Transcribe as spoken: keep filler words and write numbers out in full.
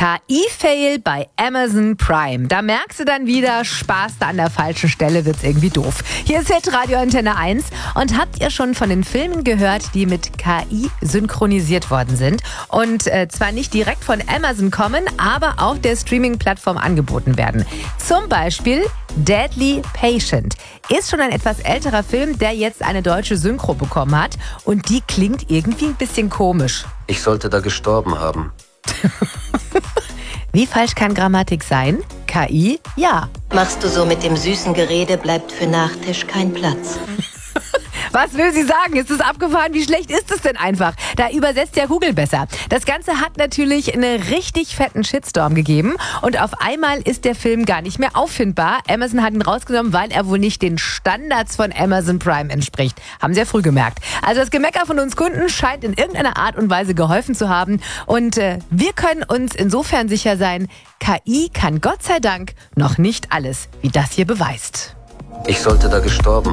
K I-Fail bei Amazon Prime. Da merkst du dann wieder, sparst du an der falschen Stelle, wird's irgendwie doof. Hier ist jetzt Radio Antenne eins. Und habt ihr schon von den Filmen gehört, die mit K I synchronisiert worden sind? Und äh, zwar nicht direkt von Amazon kommen, aber auf der Streaming-Plattform angeboten werden. Zum Beispiel Deadly Patient. Ist schon ein etwas älterer Film, der jetzt eine deutsche Synchro bekommen hat. Und die klingt irgendwie ein bisschen komisch. Ich sollte da gestorben haben. Wie falsch kann Grammatik sein? K I? Ja. Machst du so mit dem süßen Gerede, bleibt für Nachtisch kein Platz. Was will sie sagen? Ist es abgefahren? Wie schlecht ist es denn einfach? Da übersetzt ja Google besser. Das Ganze hat natürlich einen richtig fetten Shitstorm gegeben. Und auf einmal ist der Film gar nicht mehr auffindbar. Amazon hat ihn rausgenommen, weil er wohl nicht den Standards von Amazon Prime entspricht. Haben sie ja früh gemerkt. Also das Gemecker von uns Kunden scheint in irgendeiner Art und Weise geholfen zu haben. Und äh, wir können uns insofern sicher sein, K I kann Gott sei Dank noch nicht alles, wie das hier beweist. Ich sollte da gestorben